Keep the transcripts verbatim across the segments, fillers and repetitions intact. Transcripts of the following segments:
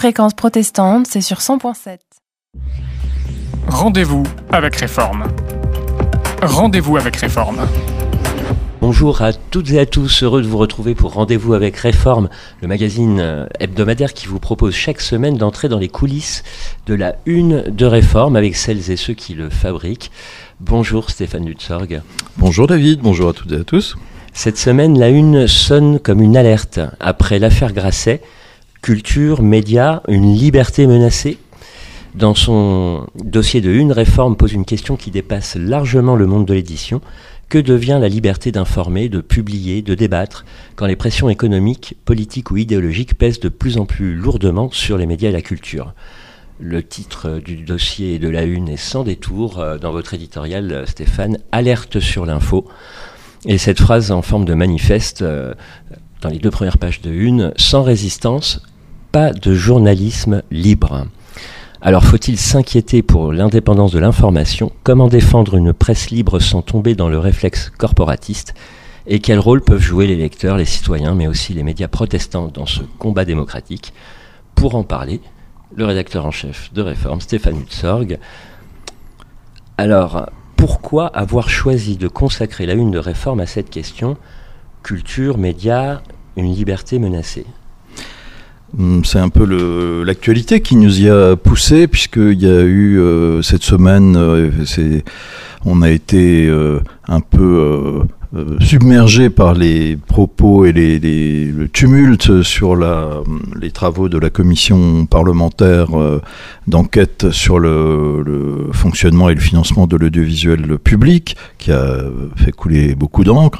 Fréquence protestante, c'est sur cent virgule sept. Rendez-vous avec Réforme. Rendez-vous avec Réforme. Bonjour à toutes et à tous, heureux de vous retrouver pour Rendez-vous avec Réforme, le magazine hebdomadaire qui vous propose chaque semaine d'entrer dans les coulisses de la une de Réforme avec celles et ceux qui le fabriquent. Bonjour Stéphane Lutzorg. Bonjour David, bonjour à toutes et à tous. Cette semaine, la une sonne comme une alerte. Après l'affaire Grasset, culture, médias, une liberté menacée. Dans son dossier de une, Réforme pose une question qui dépasse largement le monde de l'édition. Que devient la liberté d'informer, de publier, de débattre, quand les pressions économiques, politiques ou idéologiques pèsent de plus en plus lourdement sur les médias et la culture ? Le titre du dossier de la une est sans détour. Dans votre éditorial, Stéphane, alerte sur l'info. Et cette phrase en forme de manifeste, dans les deux premières pages de une, sans résistance, pas de journalisme libre. Alors faut-il s'inquiéter pour l'indépendance de l'information ? Comment défendre une presse libre sans tomber dans le réflexe corporatiste ? Et quel rôle peuvent jouer les lecteurs, les citoyens, mais aussi les médias protestants dans ce combat démocratique ? Pour en parler, le rédacteur en chef de Réforme, Stéphane Lutzorg. Alors, pourquoi avoir choisi de consacrer la une de Réforme à cette question ? Culture, médias, une liberté menacée ? C'est un peu le, l'actualité qui nous y a poussé, puisqu'il y a eu euh, cette semaine, euh, c'est, on a été euh, un peu euh, submergé par les propos et les, les, le tumulte sur la, les travaux de la commission parlementaire euh, d'enquête sur le, le fonctionnement et le financement de l'audiovisuel public, qui a fait couler beaucoup d'encre.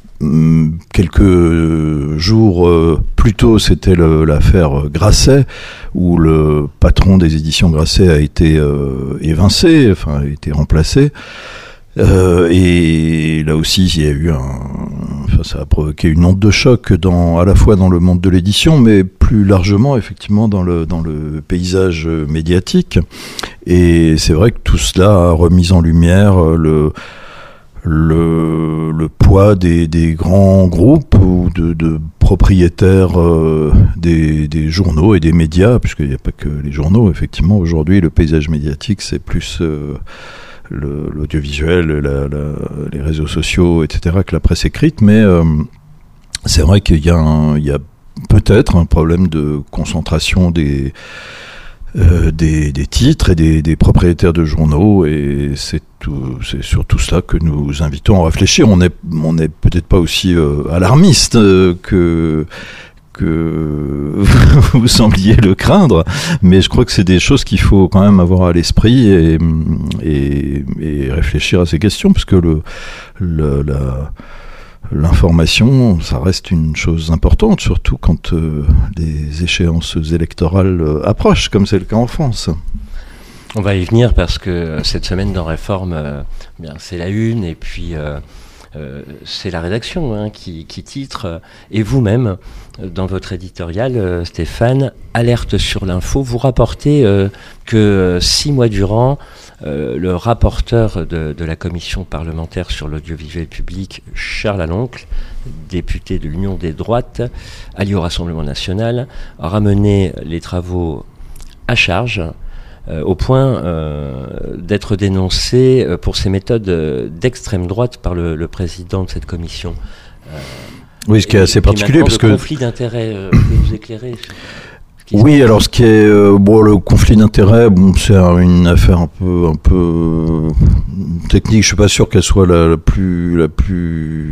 Quelques jours euh, plus tôt, c'était le, l'affaire Grasset, où le patron des éditions Grasset a été euh, évincé, enfin a été remplacé. Euh, et là aussi, il y a eu un, enfin, ça a provoqué une onde de choc dans, à la fois dans le monde de l'édition, mais plus largement, effectivement, dans le dans le paysage médiatique. Et c'est vrai que tout cela a remis en lumière le Le, le poids des, des grands groupes ou de, de propriétaires euh, des, des journaux et des médias, puisqu'il n'y a pas que les journaux. Effectivement, aujourd'hui, le paysage médiatique, c'est plus euh, le, l'audiovisuel, la, la, les réseaux sociaux, et cetera, que la presse écrite. Mais euh, c'est vrai qu'il y a, un, il y a peut-être un problème de concentration des... Euh, des, des titres et des, des propriétaires de journaux, et c'est, tout, c'est surtout cela que nous invitons à réfléchir. On n'est on n'est peut-être pas aussi euh, alarmiste euh, que que vous sembliez le craindre, mais je crois que c'est des choses qu'il faut quand même avoir à l'esprit et, et, et réfléchir à ces questions, parce que le, le la l'information, ça reste une chose importante, surtout quand euh, les échéances électorales euh, approchent, comme c'est le cas en France. On va y venir parce que cette semaine dans Réforme, euh, bien, c'est la une et puis euh, euh, c'est la rédaction hein, qui, qui titre. Et vous-même, dans votre éditorial, euh, Stéphane, alerte sur l'info, vous rapportez euh, que six mois durant, Euh, le rapporteur de, de la commission parlementaire sur l'audiovisuel public, Charles Aloncle, député de l'Union des droites, allié au Rassemblement national, a ramené les travaux à charge, euh, au point euh, d'être dénoncé pour ses méthodes d'extrême droite par le, le président de cette commission. Euh, oui, ce qui est assez particulier, parce que... Le conflit d'intérêts, euh, vous pouvez nous éclairer sur... Oui, alors ce qui est euh, bon, le conflit d'intérêts, bon, c'est une affaire un peu, un peu euh, technique. Je suis pas sûr qu'elle soit la, la plus, la plus,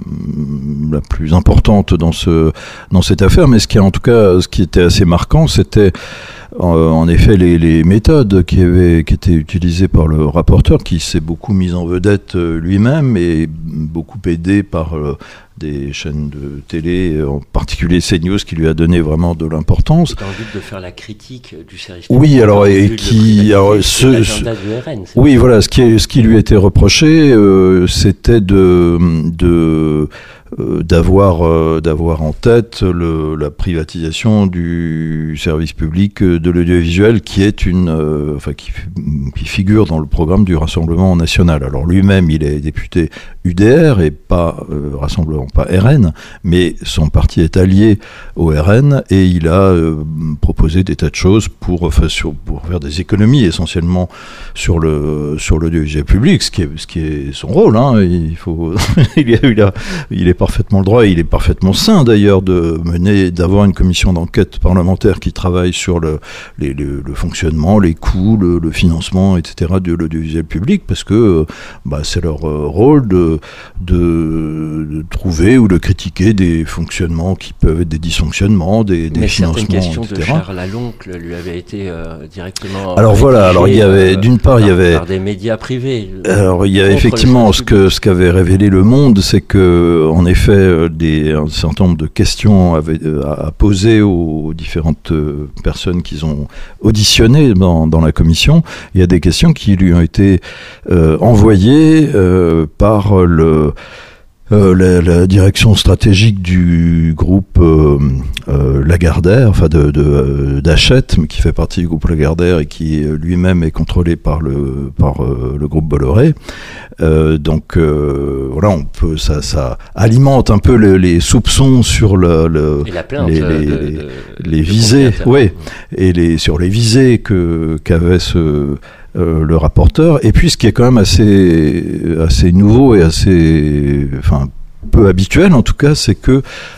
la plus importante dans ce, dans cette affaire. Mais ce qui est en tout cas, ce qui était assez marquant, c'était euh, en effet les, les méthodes qui avaient, qui étaient utilisées par le rapporteur, qui s'est beaucoup mis en vedette euh, lui-même et beaucoup aidé par euh, des chaînes de télé, en particulier CNews, qui lui a donné vraiment de l'importance. Dans le but de faire la critique du service. Oui, alors et qui, alors ce, ce R N, oui, voilà, ce qui est, ce qui lui était reproché, euh, c'était de de euh, d'avoir euh, d'avoir en tête le, la privatisation du service public de l'audiovisuel, qui est une, euh, enfin qui, qui figure dans le programme du Rassemblement national. Alors lui-même, il est député U D R et pas euh, Rassemblement, pas R N, mais son parti est allié au R N et il a euh, proposé des tas de choses pour, enfin, sur, pour faire des économies essentiellement sur le sur l'audiovisuel public, ce qui est ce qui est son rôle. Hein. Il faut, il, a, il, a, il est parfaitement le droit, et il est parfaitement sain d'ailleurs de mener, d'avoir une commission d'enquête parlementaire qui travaille sur le les, le, le fonctionnement, les coûts, le, le financement, et cetera de l'audiovisuel public, parce que bah, c'est leur euh, rôle de, de de trouver ou de critiquer des fonctionnements qui peuvent être des dysfonctionnements, des, des Mais financements, certaines questions et cetera. de Charles Laloncle lui avaient été euh, directement. Alors voilà, alors il y avait, euh, d'une part, par, il y avait par des médias privés. Alors il y a effectivement ce que ce qu'avait révélé Le Monde, c'est que en effet des un certain nombre de questions avaient à poser aux différentes personnes qu'ils ont auditionnées dans dans la commission. Il y a des questions qui lui ont été euh, envoyées euh, par le Euh, la, la direction stratégique du groupe euh, euh, Lagardère, enfin de, de euh, d'Hachette, mais qui fait partie du groupe Lagardère et qui euh, lui-même est contrôlé par le par euh, le groupe Bolloré. Euh, donc euh, voilà, on peut ça ça alimente un peu le, les soupçons sur le, le et la plainte les, de, les, de, les de visées, oui, et les sur les visées que qu'avait ce Euh, le rapporteur. Et puis ce qui est quand même assez assez nouveau et assez, enfin peu habituel en tout cas, c'est que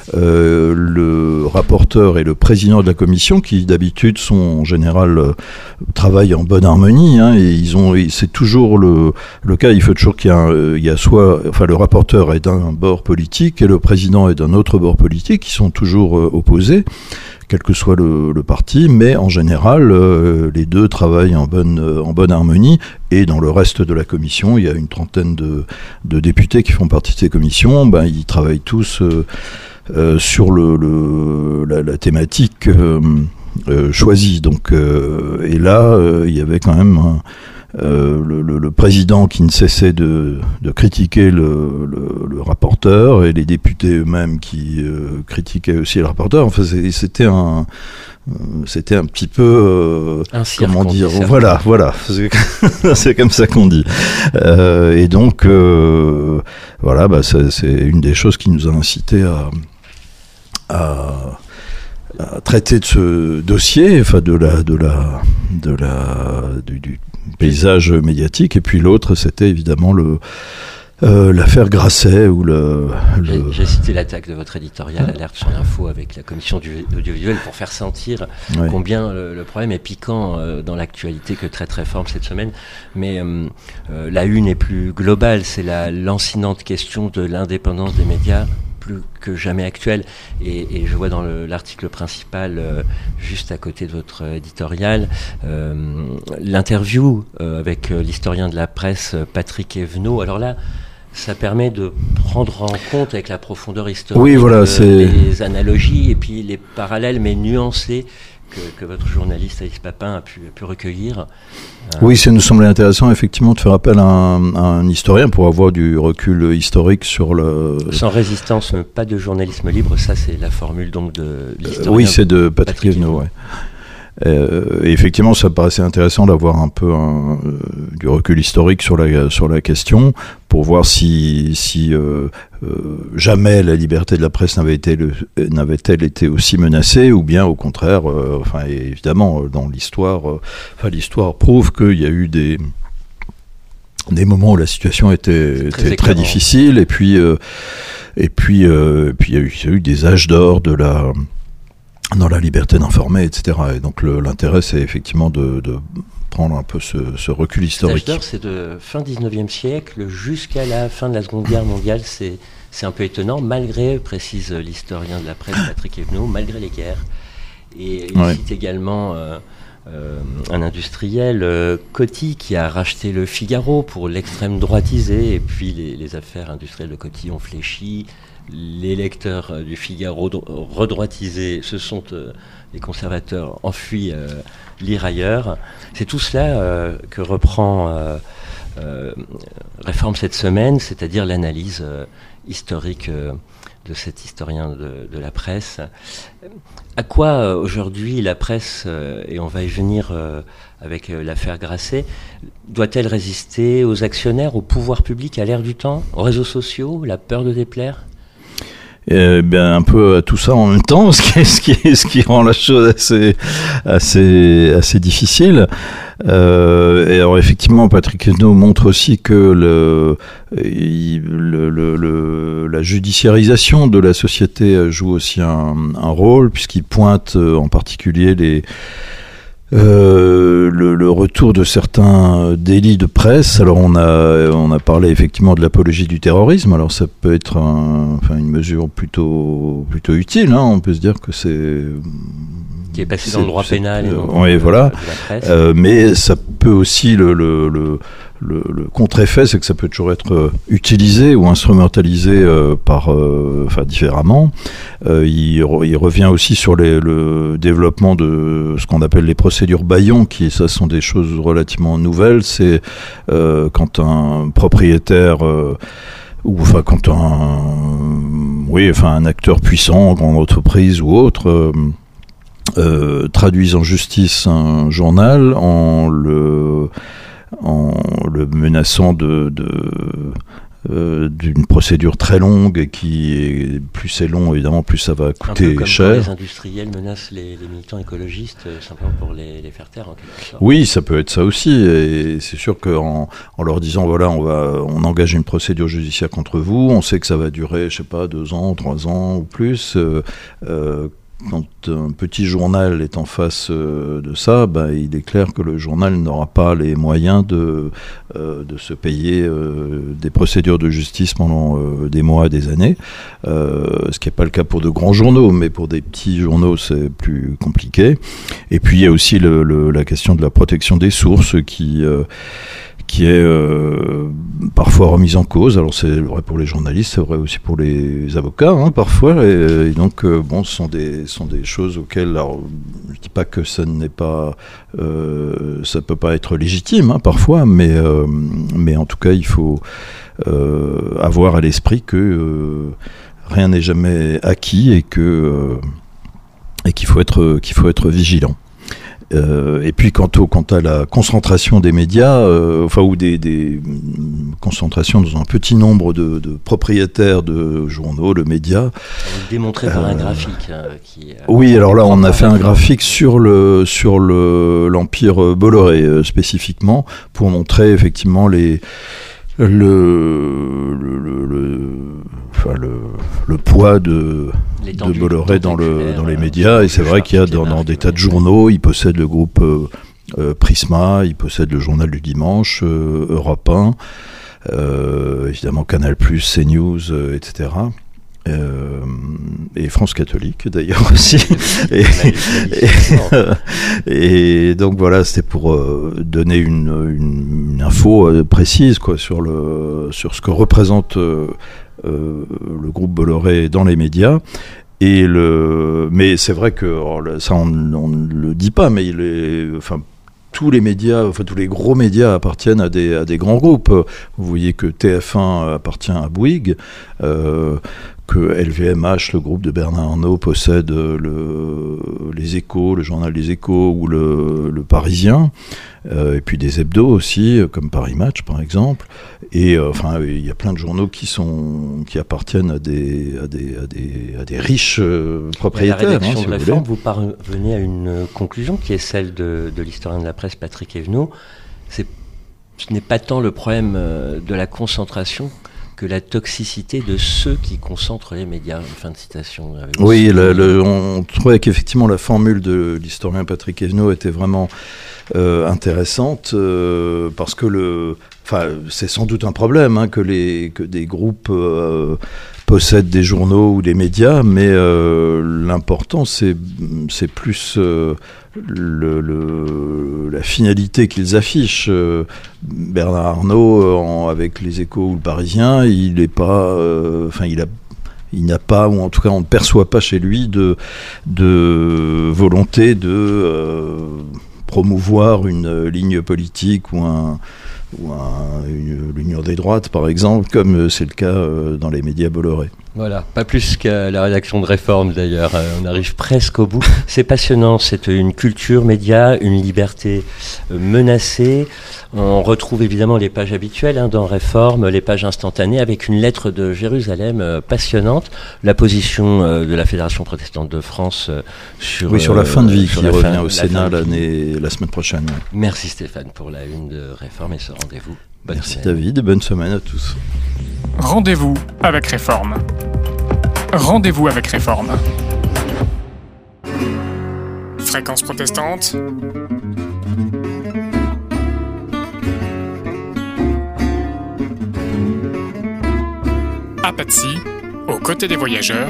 euh, le rapporteur et le président de la commission, qui d'habitude sont en général euh, travaillent en bonne harmonie, hein, et ils ont, et c'est toujours le le cas. Il faut toujours qu'il y a, un, il y a soit, enfin le rapporteur est d'un bord politique et le président est d'un autre bord politique, qui sont toujours euh, opposés, quel que soit le, le parti, mais en général, euh, les deux travaillent en bonne, euh, en bonne harmonie. Et dans le reste de la commission, il y a une trentaine de, de députés qui font partie de ces commissions. Ben, ils travaillent tous euh, euh, sur le, le, la, la thématique euh, euh, choisie. Donc, euh, et là, euh, il y avait quand même un, Euh, le, le, le président qui ne cessait de, de critiquer le, le, le rapporteur, et les députés eux-mêmes qui euh, critiquaient aussi le rapporteur. Enfin, c'était un, c'était un petit peu, euh, un comment dire, voilà, voilà, c'est comme ça qu'on dit. Euh, et donc, euh, voilà, bah, c'est une des choses qui nous a incité à, à à traiter de ce dossier, enfin de la, de la, de la, du, du paysage médiatique. Et puis l'autre, c'était évidemment le euh, l'affaire Grasset ou le. le... J'ai cité l'attaque de votre éditorial Alerte sur l'info avec la commission du audiovisuel pour faire sentir ouais. combien le, le problème est piquant euh, dans l'actualité que traite Réforme cette semaine. Mais euh, euh, la une est plus globale, c'est la lancinante question de l'indépendance des médias, plus que jamais actuel, et, et je vois dans l'article principal, euh, juste à côté de votre éditorial, euh, l'interview euh, avec euh, l'historien de la presse Patrick Evenot. Alors là, ça permet de prendre en compte avec la profondeur historique, oui, voilà, euh, les analogies et puis les parallèles, mais nuancés, que, que votre journaliste Alice Papin a pu, a pu recueillir. Oui, ça nous semblait intéressant effectivement de faire appel à un, à un historien pour avoir du recul historique sur le... Sans résistance, pas de journalisme libre, ça c'est la formule donc de l'historien. Euh, oui, c'est de Patrick, Patrick Evenot, ouais. Euh, et effectivement, ça paraissait intéressant d'avoir un peu un, euh, du recul historique sur la sur la question, pour voir si si euh, euh, jamais la liberté de la presse n'avait été le, n'avait-elle été aussi menacée, ou bien au contraire, euh, enfin évidemment dans l'histoire, euh, enfin l'histoire prouve qu'il y a eu des des moments où la situation était très, était très difficile, et puis euh, et puis euh, et puis il y a eu, il y a eu des âges d'or de la dans la liberté d'informer, et cetera. Et donc l'intérêt, c'est effectivement de, de prendre un peu ce, ce recul historique. L'âge d'or, c'est de fin dix-neuvième siècle jusqu'à la fin de la Seconde Guerre mondiale. C'est c'est un peu étonnant, malgré, précise l'historien de la presse Patrick Evenot, malgré les guerres. Et il ouais. cite également euh, euh, un industriel, euh, Coty, qui a racheté le Figaro pour l'extrême droitisé, et puis les, les affaires industrielles de Coty ont fléchi. Les lecteurs du Figaro redroitisés, ce sont euh, les conservateurs enfuis euh, lire ailleurs. C'est tout cela euh, que reprend euh, euh, Réforme cette semaine, c'est-à-dire l'analyse euh, historique euh, de cet historien de, de la presse. À quoi euh, aujourd'hui la presse, euh, et on va y venir euh, avec euh, l'affaire Grasset, doit-elle résister aux actionnaires, au pouvoir public, à l'ère du temps, aux réseaux sociaux, la peur de déplaire ? Eh bien, un peu à tout ça en même temps, ce qui, ce qui, ce qui rend la chose assez, assez, assez difficile. Euh, et alors effectivement, Patrick Hénault montre aussi que le, le, le, le, la judiciarisation de la société joue aussi un, un rôle, puisqu'il pointe en particulier les Euh, le, le retour de certains délits de presse. Alors on a on a parlé effectivement de l'apologie du terrorisme. Alors ça peut être un, enfin une mesure plutôt plutôt utile. Hein. On peut se dire que c'est qui est passé dans le droit pénal. Et euh, dans oui, le, voilà. de la presse. Euh, mais ça peut aussi le le, le Le, le contre-effet, c'est que ça peut toujours être euh, utilisé ou instrumentalisé euh, par, euh, enfin, différemment. Euh, il, re, il revient aussi sur les, le développement de ce qu'on appelle les procédures bâillons, qui, ça, sont des choses relativement nouvelles. C'est euh, quand un propriétaire euh, ou enfin quand un, oui, enfin un acteur puissant, grande entreprise ou autre. Euh, euh, traduisent en justice un journal en le en le menaçant de, de, euh, d'une procédure très longue et qui est, plus c'est long évidemment plus ça va coûter un peu comme cher. Quand les industriels menacent les, les militants écologistes euh, simplement pour les, les faire taire en quelque sorte. Oui, ça peut être ça aussi, et c'est sûr qu'en en leur disant voilà on va on engage une procédure judiciaire contre vous, on sait que ça va durer je sais pas deux ans, trois ans ou plus. Euh, euh, Quand un petit journal est en face euh, de ça, bah, il est clair que le journal n'aura pas les moyens de, euh, de se payer euh, des procédures de justice pendant euh, des mois, des années. Euh, ce qui n'est pas le cas pour de grands journaux, mais pour des petits journaux, c'est plus compliqué. Et puis, il y a aussi le, le, la question de la protection des sources qui... Euh, qui est euh, parfois remise en cause. Alors c'est vrai pour les journalistes, c'est vrai aussi pour les avocats, hein, parfois. Et, et donc, euh, bon, ce sont des, sont des choses auxquelles, alors, je dis pas que ça n'est pas, euh, ça peut pas être légitime, hein, parfois, mais, euh, mais en tout cas, il faut euh, avoir à l'esprit que euh, rien n'est jamais acquis et que euh, et qu'il faut être, qu'il faut être vigilant. Euh, et puis quant, au, quant à la concentration des médias, euh, enfin ou des, des concentrations dans un petit nombre de, de propriétaires de journaux, de médias. Vous le démontrez par euh, un graphique. Hein, qui, euh, oui, alors là on a fait un graphique sur le sur le l'empire Bolloré euh, spécifiquement pour montrer effectivement les le le, le, le enfin le, le poids de, de Bolloré dans le dans les médias. Et c'est vrai qu'il y a dans, dans des tas de journaux, il possède le groupe euh, euh, Prisma, il possède le journal du dimanche, euh, Europe un, euh, évidemment Canal plus, CNews, euh, et cetera. Euh, et France catholique d'ailleurs aussi. et, et, et donc voilà, c'était pour euh, donner une, une, une info euh, précise quoi sur le sur ce que représente euh, euh, le groupe Bolloré dans les médias. Et le, mais c'est vrai que alors, ça on ne le dit pas, mais il est, enfin. Tous les médias, enfin tous les gros médias appartiennent à des à des grands groupes. Vous voyez que T F un appartient à Bouygues, euh, que L V M H, le groupe de Bernard Arnault, possède le les Échos, le journal des Échos ou le le Parisien, euh, et puis des hebdos aussi, comme Paris Match par exemple. Et euh, enfin il y a plein de journaux qui sont qui appartiennent à des à des à des à des riches euh, propriétaires. La rédaction hein, si de la vous forme, voulez. vous parvenez à une conclusion qui est celle de, de l'historien de la presse Patrick Hénault. C'est, ce n'est pas tant le problème de la concentration que la toxicité de ceux qui concentrent les médias. Fin de citation. Oui, le, le, on trouvait qu'effectivement la formule de l'historien Patrick Hénault était vraiment euh, intéressante euh, parce que le, enfin, c'est sans doute un problème hein, que les que des groupes euh, possèdent des journaux ou des médias, mais euh, l'important c'est c'est plus euh, le, le la finalité qu'ils affichent. Euh, Bernard Arnault euh, en, avec les Échos ou le Parisien, il est pas, enfin euh, il a Il n'a pas, ou en tout cas on ne perçoit pas chez lui de, de volonté de euh, promouvoir une ligne politique ou un, ou un, une, l'Union des droites, par exemple, comme c'est le cas euh, dans les médias bollorés. Voilà, pas plus qu'à la rédaction de Réforme d'ailleurs, on arrive presque au bout. C'est passionnant, c'est une culture média, une liberté menacée. On retrouve évidemment les pages habituelles hein, dans Réforme, les pages instantanées, avec une lettre de Jérusalem euh, passionnante, la position euh, de la Fédération protestante de France euh, sur... Oui, sur la fin de vie euh, qui revient fin, au Sénat l'année, la semaine prochaine. Ouais. Merci Stéphane pour la une de Réforme et ce rendez-vous. Bonne Merci semaine. David, bonne semaine à tous. Rendez-vous avec Réforme. Rendez-vous avec Réforme. Fréquence protestante. Apathie, aux côtés des voyageurs.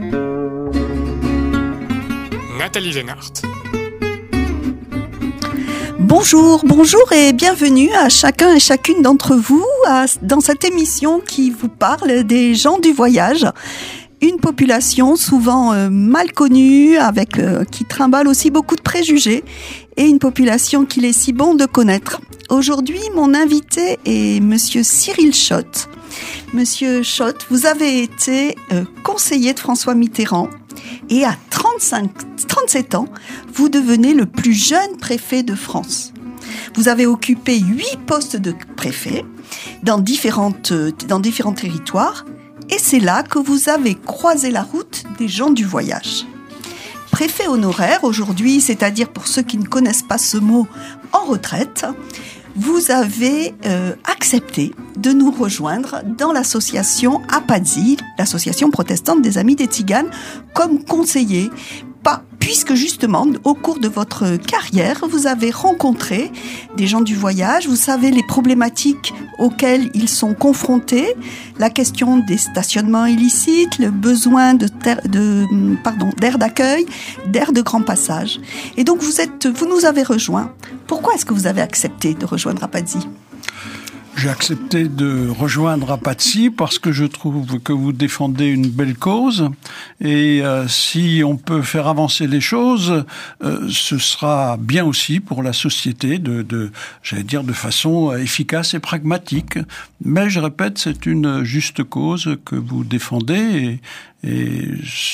Nathalie Lénart. Bonjour, bonjour et bienvenue à chacun et chacune d'entre vous à, dans cette émission qui vous parle des gens du voyage. Une population souvent euh, mal connue, avec euh, qui trimballe aussi beaucoup de préjugés, et une population qu'il est si bon de connaître. Aujourd'hui, mon invité est Monsieur Cyril Schott. Monsieur Schott, vous avez été euh, conseiller de François Mitterrand, et à trente-cinq, trente-sept ans, vous devenez le plus jeune préfet de France. Vous avez occupé huit postes de préfet dans, différentes, dans différents territoires, et c'est là que vous avez croisé la route des gens du voyage. Préfet honoraire aujourd'hui, c'est-à-dire pour ceux qui ne connaissent pas ce mot, en retraite, vous avez euh, accepté de nous rejoindre dans l'association Apathie, l'association protestante des Amis des Tziganes, comme conseiller. Pas, puisque justement, au cours de votre carrière, vous avez rencontré des gens du voyage, vous savez les problématiques auxquelles ils sont confrontés, la question des stationnements illicites, le besoin de, ter- de pardon, d'air d'accueil, d'air de grand passage. Et donc vous êtes, vous nous avez rejoints. Pourquoi est-ce que vous avez accepté de rejoindre Apathie ? J'ai accepté de rejoindre Apathie parce que je trouve que vous défendez une belle cause et euh, si on peut faire avancer les choses, euh, ce sera bien aussi pour la société de, de, j'allais dire, de façon efficace et pragmatique. Mais je répète, c'est une juste cause que vous défendez et, et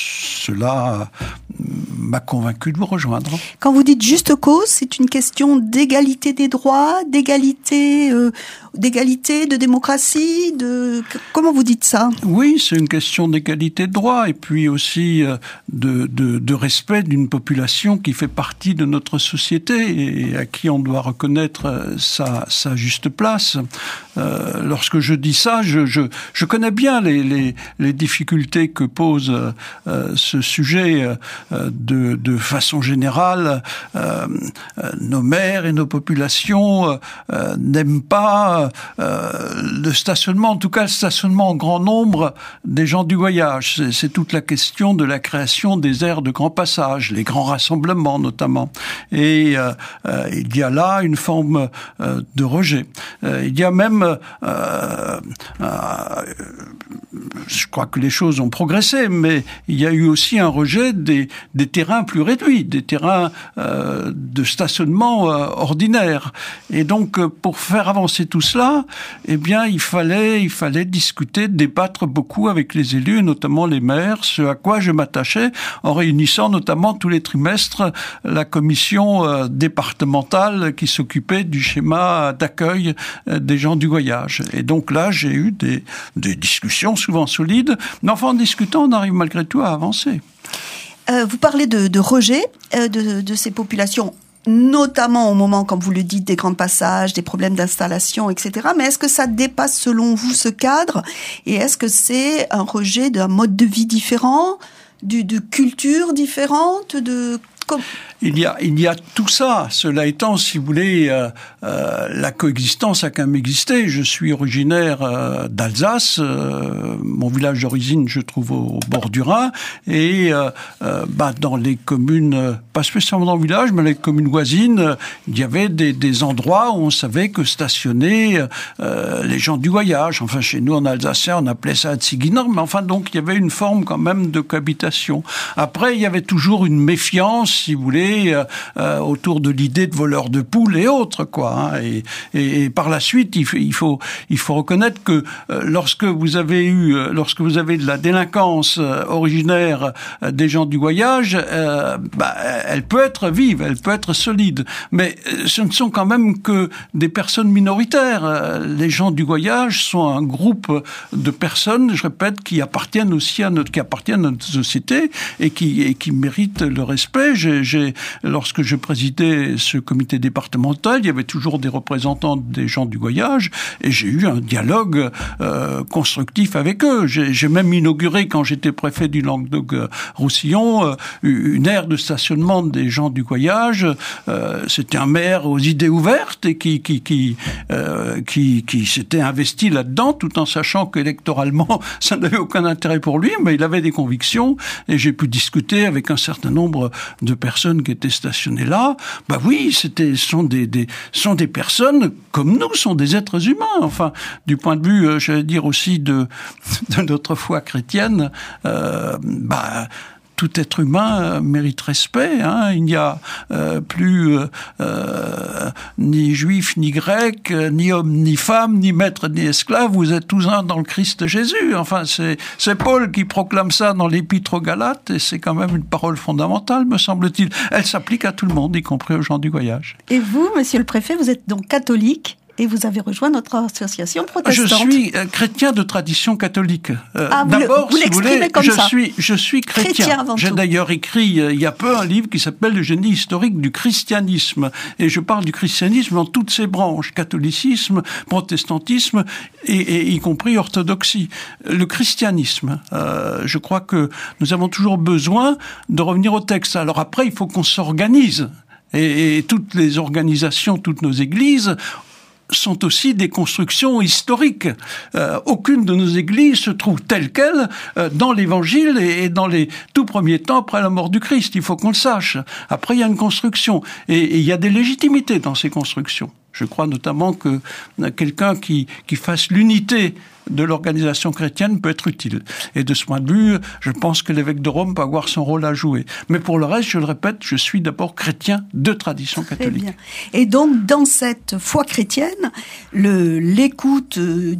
cela m'a convaincu de vous rejoindre. Quand vous dites juste cause, c'est une question d'égalité des droits, d'égalité, euh, d'égalité, de démocratie, de comment vous dites ça ? Oui, c'est une question d'égalité de droits et puis aussi euh, de, de, de respect d'une population qui fait partie de notre société et à qui on doit reconnaître euh, sa, sa juste place. Euh, lorsque je dis ça, je, je, je connais bien les, les, les difficultés que pose euh, ce sujet euh, de, de façon générale. Euh, euh, nos maires et nos populations euh, n'aiment pas euh, le stationnement, en tout cas le stationnement en grand nombre des gens du voyage. C'est, c'est toute la question de la création des aires de grand passage, les grands rassemblements notamment. Et euh, euh, il y a là une forme euh, de rejet. Euh, il y a même Euh, euh, je crois que les choses ont progressé, mais il y a eu aussi un rejet des, des terrains plus réduits, des terrains euh, de stationnement euh, ordinaires. Et donc, pour faire avancer tout cela, eh bien, il fallait, il fallait discuter, débattre beaucoup avec les élus, notamment les maires, ce à quoi je m'attachais en réunissant notamment tous les trimestres la commission euh, départementale qui s'occupait du schéma d'accueil euh, des gens du voyage. Et donc là, j'ai eu des, des discussions souvent solides, mais enfin, en discutant, on arrive malgré tout à avancer. Euh, vous parlez de, de rejet euh, de, de ces populations, notamment au moment, comme vous le dites, des grands passages, des problèmes d'installation, et cetera. Mais est-ce que ça dépasse, selon vous, ce cadre ? Et est-ce que c'est un rejet d'un mode de vie différent, de, de culture différente, de... Il y a, il y a tout ça. Cela étant, si vous voulez, euh, euh, la coexistence a quand même existé. Je suis originaire euh, d'Alsace. Euh, mon village d'origine, je trouve au, au bord du Rhin. Et euh, euh, bah, dans les communes, pas spécialement dans le village, mais les communes voisines, euh, il y avait des, des endroits où on savait que stationnaient euh, les gens du voyage. Enfin, chez nous, en alsacien, on appelait ça Tziginer. Mais enfin, donc, il y avait une forme quand même de cohabitation. Après, il y avait toujours une méfiance si vous voulez, euh, euh, autour de l'idée de voleurs de poules et autres, quoi. Hein. Et, et, et par la suite, il faut, il faut, il faut reconnaître que euh, lorsque vous avez eu, euh, lorsque vous avez de la délinquance euh, originaire euh, des gens du voyage, euh, bah, elle peut être vive, elle peut être solide, mais euh, ce ne sont quand même que des personnes minoritaires. Euh, les gens du voyage sont un groupe de personnes, je répète, qui appartiennent aussi à notre, qui appartiennent à notre société et qui, et qui méritent le respect. J'ai, j'ai, lorsque je présidais ce comité départemental, il y avait toujours des représentants des gens du voyage et j'ai eu un dialogue euh, constructif avec eux. J'ai, j'ai même inauguré, quand j'étais préfet du Languedoc-Roussillon, euh, une aire de stationnement des gens du voyage. Euh, c'était un maire aux idées ouvertes et qui qui qui euh, qui, qui s'était investi là-dedans, tout en sachant qu'électoralement ça n'avait aucun intérêt pour lui, mais il avait des convictions et j'ai pu discuter avec un certain nombre de personnes qui étaient stationnées là. Bah oui, c'était sont des des sont des personnes comme nous, sont des êtres humains. Enfin, du point de vue, euh, j'allais dire aussi de de notre foi chrétienne, euh, bah tout être humain euh, mérite respect. Hein. Il n'y a euh, plus euh, euh, ni juif, ni grec, euh, ni homme, ni femme, ni maître, ni esclave. Vous êtes tous un dans le Christ Jésus. Enfin, c'est, c'est Paul qui proclame ça dans l'Épître aux Galates, et c'est quand même une parole fondamentale, me semble-t-il. Elle s'applique à tout le monde, y compris aux gens du voyage. Et vous, monsieur le préfet, vous êtes donc catholique et vous avez rejoint notre association protestante. Je suis euh, chrétien de tradition catholique. Euh, ah, vous d'abord, le, vous si vous voulez, comme je ça. suis je suis chrétien. chrétien avant J'ai tout. d'ailleurs écrit euh, il y a peu un livre qui s'appelle Le génie historique du christianisme, et je parle du christianisme dans toutes ses branches, catholicisme, protestantisme et, et y compris orthodoxie. Le christianisme, euh, je crois que nous avons toujours besoin de revenir au texte. Alors après, il faut qu'on s'organise, et, et toutes les organisations, toutes nos églises sont aussi des constructions historiques. Euh, aucune de nos églises se trouve telle qu'elle euh, dans l'Évangile et, et dans les tout premiers temps après la mort du Christ. Il faut qu'on le sache. Après, il y a une construction et, et il y a des légitimités dans ces constructions. Je crois notamment que quelqu'un qui, qui fasse l'unité de l'organisation chrétienne peut être utile. Et de ce point de vue, je pense que l'évêque de Rome peut avoir son rôle à jouer. Mais pour le reste, je le répète, je suis d'abord chrétien de tradition catholique. Très bien. Et donc, dans cette foi chrétienne, le, l'écoute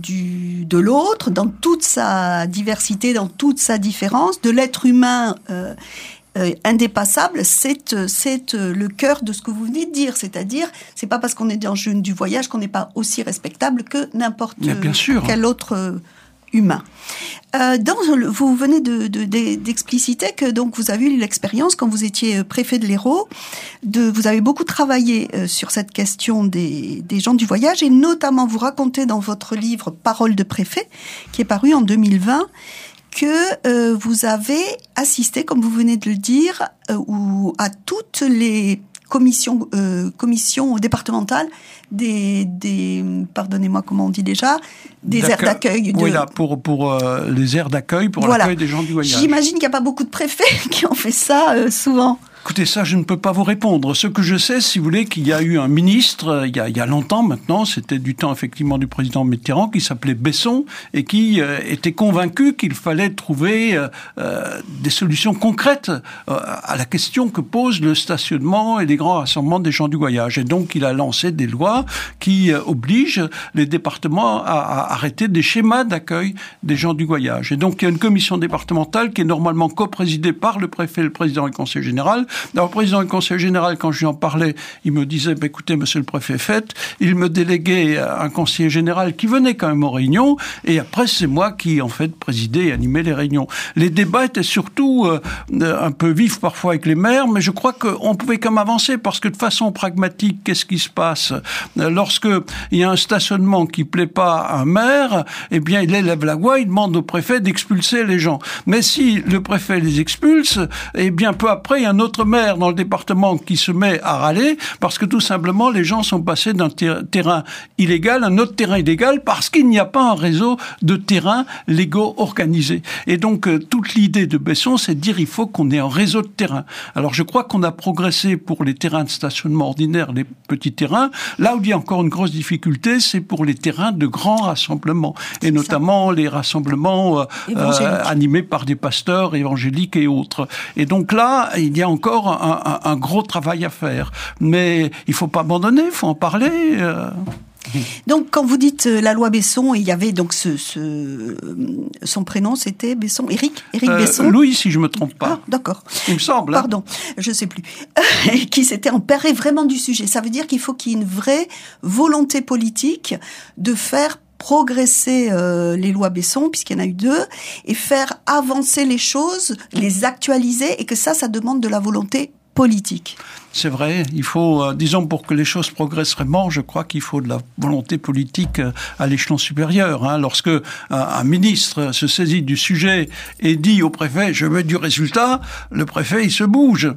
du, de l'autre, dans toute sa diversité, dans toute sa différence, de l'être humain euh, Euh, indépassable, c'est, c'est euh, le cœur de ce que vous venez de dire. C'est-à-dire, c'est pas parce qu'on est dans le du voyage qu'on n'est pas aussi respectable que n'importe bien sûr. quel autre euh, humain. Euh, dans le, vous venez de, de, de, d'expliciter que donc vous avez eu l'expérience quand vous étiez préfet de l'Hérault, de, vous avez beaucoup travaillé euh, sur cette question des, des gens du voyage, et notamment vous racontez dans votre livre Paroles de préfet, qui est paru en deux mille vingt, que euh, vous avez assisté, comme vous venez de le dire, euh, ou à toutes les commissions, euh, commissions départementales des, des, pardonnez-moi, comment on dit déjà, des d'accueil. aires d'accueil. De... Oui, là, pour, pour euh, les aires d'accueil, pour voilà. l'accueil des gens du voyage. J'imagine qu'il n'y a pas beaucoup de préfets qui ont fait ça euh, souvent. Écoutez, ça, je ne peux pas vous répondre. Ce que je sais, si vous voulez, qu'il y a eu un ministre, il y a, il y a longtemps maintenant, c'était du temps effectivement du président Mitterrand, qui s'appelait Besson, et qui euh, était convaincu qu'il fallait trouver euh, euh, des solutions concrètes euh, à la question que pose le stationnement et les grands rassemblements des gens du voyage. Et donc, il a lancé des lois qui euh, obligent les départements à, à arrêter des schémas d'accueil des gens du voyage. Et donc, il y a une commission départementale qui est normalement coprésidée par le préfet, le président et le conseiller général. Alors, le président du conseil général, quand je lui en parlais, il me disait, bah, écoutez, monsieur le préfet, faites. Il me déléguait un conseiller général qui venait quand même aux réunions, et après, c'est moi qui, en fait, présidais et animais les réunions. Les débats étaient surtout euh, un peu vifs parfois avec les maires, mais je crois qu'on pouvait quand même avancer, parce que de façon pragmatique, qu'est-ce qui se passe? Lorsque il y a un stationnement qui plaît pas à un maire, eh bien, il élève la voix, il demande au préfet d'expulser les gens. Mais si le préfet les expulse, eh bien, peu après, il y a un autre maire dans le département qui se met à râler parce que tout simplement les gens sont passés d'un ter- terrain illégal à un autre terrain illégal parce qu'il n'y a pas un réseau de terrains légaux organisés. Et donc euh, toute l'idée de Besson, c'est de dire il faut qu'on ait un réseau de terrains. Alors je crois qu'on a progressé pour les terrains de stationnement ordinaires, les petits terrains. Là où il y a encore une grosse difficulté, c'est pour les terrains de grands rassemblements, et c'est notamment ça. Les rassemblements euh, euh, animés par des pasteurs évangéliques et autres. Et donc là, il y a encore encore un, un, un gros travail à faire. Mais il faut pas abandonner, il faut en parler. Euh. Donc, quand vous dites euh, la loi Besson, il y avait donc ce, ce son prénom, c'était Besson, Éric, Éric euh, Besson. Louis, si je me trompe pas. Ah, d'accord. Il me semble. Pardon, hein. Je sais plus. Qui s'était emparé vraiment du sujet. Ça veut dire qu'il faut qu'il y ait une vraie volonté politique de faire progresser euh, les lois Besson, puisqu'il y en a eu deux, et faire avancer les choses, les actualiser, et que ça, ça demande de la volonté politique. C'est vrai, il faut, euh, disons, pour que les choses progressent vraiment, je crois qu'il faut de la volonté politique euh, à l'échelon supérieur. Hein. Lorsque euh, un ministre se saisit du sujet et dit au préfet « je veux du résultat », le préfet, il se bouge.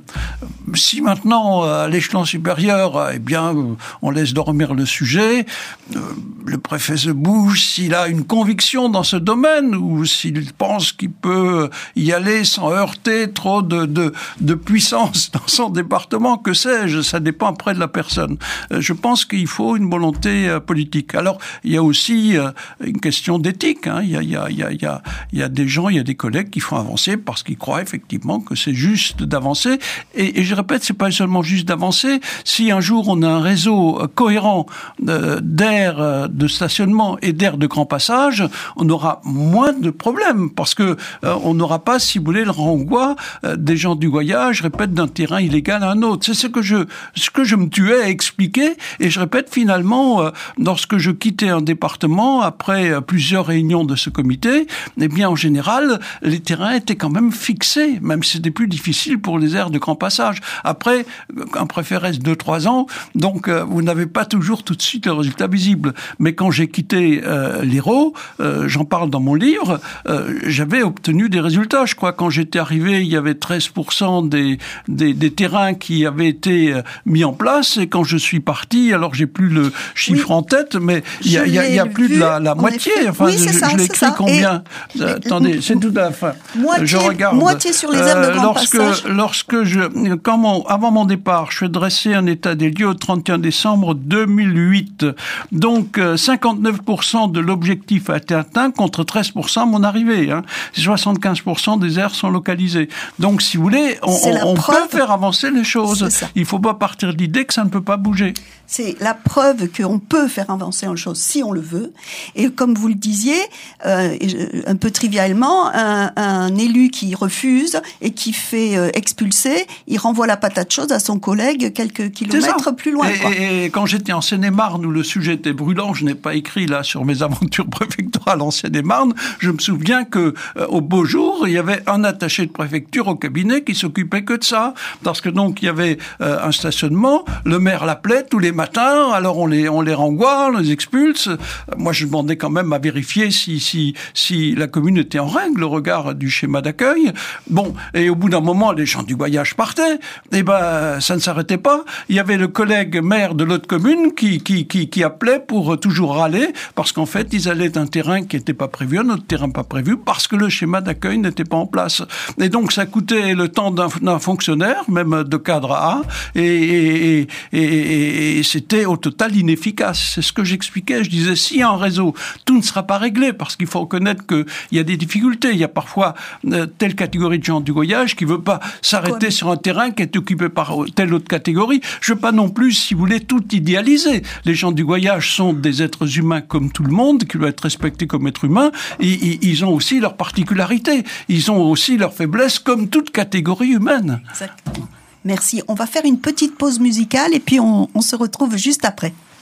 Si maintenant, euh, à l'échelon supérieur, euh, eh bien, euh, on laisse dormir le sujet, euh, le préfet se bouge s'il a une conviction dans ce domaine ou s'il pense qu'il peut y aller sans heurter trop de, de, de puissance dans son département, que sais-je, ça dépend après de la personne. Euh, je pense qu'il faut une volonté euh, politique. Alors, il y a aussi euh, une question d'éthique. Hein. Il y a, il y a, il y a, il y a, il y a des gens, il y a des collègues qui font avancer parce qu'ils croient effectivement que c'est juste d'avancer. Et, et je répète, c'est pas seulement juste d'avancer. Si un jour on a un réseau euh, cohérent euh, d'aires euh, de stationnement et d'aires de grand passage, on aura moins de problèmes parce que euh, on n'aura pas, si vous voulez, le renvoi euh, des gens du voyage, je répète, d'un terrain illégal à un autre. C'est ce que je, ce que je me tuais à expliquer. Et je répète, finalement, euh, lorsque je quittais un département, après euh, plusieurs réunions de ce comité, eh bien, en général, les terrains étaient quand même fixés, même si c'était plus difficile pour les aires de grand passage. Après, un préfet reste deux, trois ans, donc euh, vous n'avez pas toujours tout de suite le résultat visible. Mais quand j'ai quitté euh, l'Hérault, euh, j'en parle dans mon livre, euh, j'avais obtenu des résultats. Je crois quand j'étais arrivé, il y avait treize pour cent des, des, des terrains qui avaient été mis en place, et quand je suis parti, alors j'ai plus le chiffre oui. en tête, mais il y a, y a, y a plus vu, de la, la moitié. Effet. Enfin, oui, je, ça, je l'ai écrit combien euh, Attendez, c'est tout à la fin. Moitié, je regarde. Moitié sur les aires de grand lorsque, passage. Lorsque je, quand mon, avant mon départ, je fais dresser un état des lieux au trente et un décembre deux mille huit. Donc, cinquante-neuf pour cent de l'objectif a été atteint contre treize pour cent à mon arrivée. Hein. soixante-quinze pour cent des aires sont localisées. Donc, si vous voulez, on, on, on peut faire avancer les choses. Il ne faut pas partir de l'idée que ça ne peut pas bouger. C'est la preuve qu'on peut faire avancer une chose si on le veut. Et comme vous le disiez, euh, un peu trivialement, un, un élu qui refuse et qui fait euh, expulser, il renvoie la patate chaude à son collègue quelques kilomètres plus loin. Et, quoi. et quand j'étais en Seine-et-Marne, où le sujet était brûlant, je n'ai pas écrit là sur mes aventures préfectorales en Seine-et-Marne, je me souviens que euh, au beau jour, il y avait un attaché de préfecture au cabinet qui s'occupait que de ça. Parce que donc, il y avait euh, un stationnement, le maire l'appelait tous les matins, alors on les, on les renvoie, on les expulse. Moi, je demandais quand même à vérifier si, si, si la commune était en règle au regard du schéma d'accueil. Bon, et au bout d'un moment, les gens du voyage partaient, et ben, ça ne s'arrêtait pas. Il y avait le collègue maire de l'autre commune qui, qui, qui, qui appelait pour toujours râler, parce qu'en fait, ils allaient d'un terrain qui n'était pas prévu, un autre terrain pas prévu, parce que le schéma d'accueil n'était pas en place. Et donc, ça coûtait le temps d'un, d'un fonctionnaire, même de cadre A, et, et, et, et, et c'était au total inefficace. C'est ce que j'expliquais. Je disais, s'il y a un réseau, tout ne sera pas réglé, parce qu'il faut reconnaître qu'il y a des difficultés. Il y a parfois euh, telle catégorie de gens du voyage qui ne veut pas s'arrêter sur un terrain qui est occupé par telle autre catégorie. Je ne veux pas non plus, si vous voulez, tout idéaliser. Les gens du voyage sont des êtres humains comme tout le monde, qui doivent être respectés comme êtres humains. Et, et, ils ont aussi leurs particularités. Ils ont aussi leurs faiblesses, comme toute catégorie humaine. Exactement. Merci. On va faire une petite pause musicale et puis on, on se retrouve juste après.